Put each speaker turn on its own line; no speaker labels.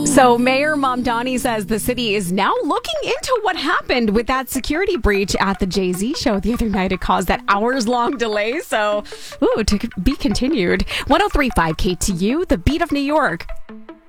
So Mayor Mamdani says the city is now looking into what happened with that security breach at the Jay-Z show the other night. It caused that hours-long delay. So, to be continued. 103.5 KTU, the beat of New York.